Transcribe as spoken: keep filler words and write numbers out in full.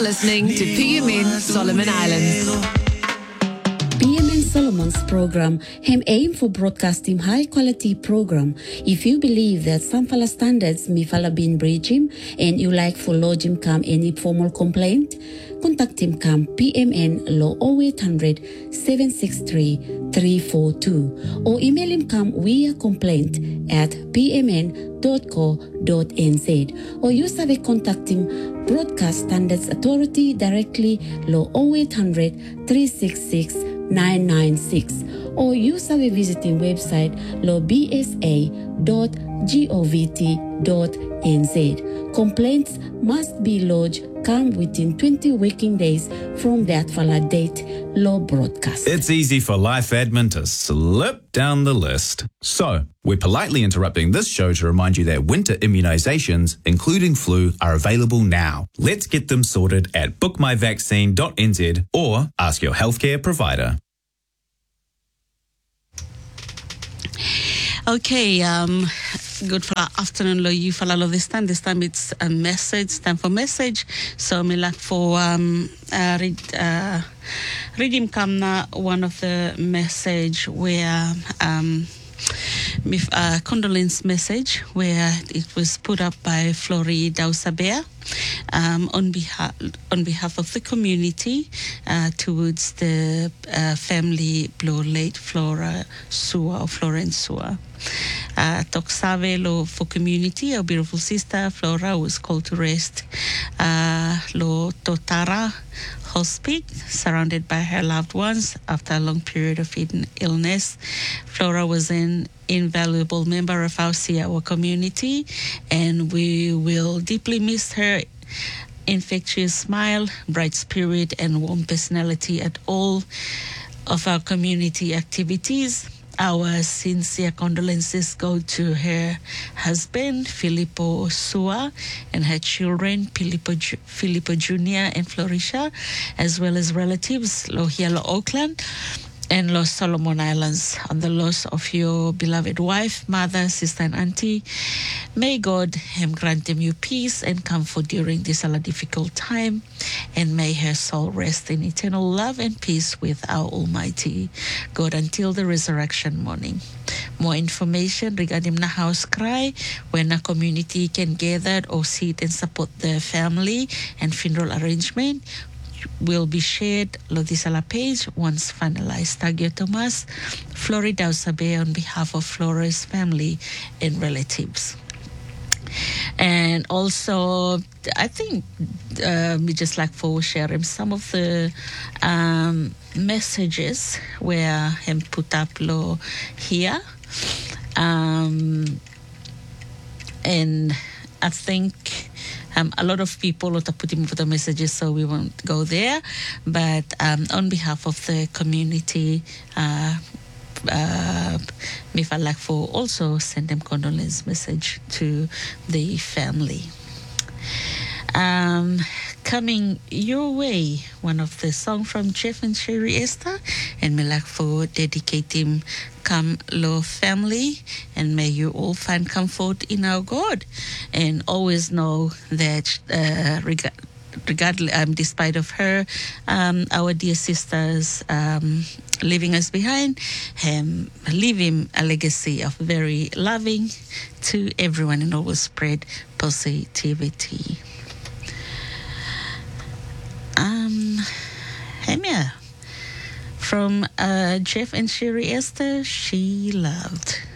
listening to P M N Solomon Islands. P M N Solomon's program hem aim for broadcasting high quality program. If you believe that some fala standards may fala been breach him and you like for lodge him come any formal complaint, contact him come P M N law oh eight hundred, seven six three, three four two or email him come via complaint at p m n dot co dot n z or use have a contact him Broadcast Standards Authority directly law oh eight hundred, three six six, nine nine six or use our visiting website law b s a dot govt dot n z. Complaints must be lodged come within twenty working days from that fala date law broadcast. It's easy for life admin to slip down the list. So, we're politely interrupting this show to remind you that winter immunizations, including flu, are available now. Let's get them sorted at book my vaccine dot n z or ask your healthcare provider. Okay, um, good for afternoon, lo you for all this time. This time it's a message, time for message. So me like for um uh, read uh read him come now one of the message where um with a condolence message where it was put up by Flori Dausabea um, on behalf on behalf of the community uh, towards the uh, family blow late Flora Sua or Florence Sua. Uh, Toksave lo for community, our beautiful sister Flora was called to rest. Uh, lo Totara hospice, surrounded by her loved ones after a long period of illness. Flora was an invaluable member of our Siawa community, and we will deeply miss her infectious smile, bright spirit, and warm personality at all of our community activities. Our sincere condolences go to her husband, Filippo Sua, and her children, Filippo, Ju- Filippo Junior and Florisha, as well as relatives, Lohielo Auckland and Los Solomon Islands, on the loss of your beloved wife, mother, sister, and auntie. May God him grant them you peace and comfort during this a difficult time, and may her soul rest in eternal love and peace with our Almighty God until the resurrection morning. More information regarding the house cry, when a community can gather or sit and support the family and funeral arrangement, will be shared on this page once finalized. Tagio Thomas, Florida Usabe on behalf of Flora's family and relatives. And also, I think uh, we just like for sharing some of the um, messages where him put up lo here. Um, and I think Um, a lot of people are putting for the messages, so we won't go there. But um, on behalf of the community, uh, uh, me feel like for also send them condolence message to the family. Um, coming your way, one of the song from Jeff and Sherry Esther, and me like for dedicating come lo family, and may you all find comfort in our God, and always know that uh, reg- regardless, um, despite of her, um, our dear sisters um, leaving us behind, um, leaving a legacy of very loving to everyone and always spread positivity. Um, Hemia, from uh, Jeff and Sherry Esther, She Loved.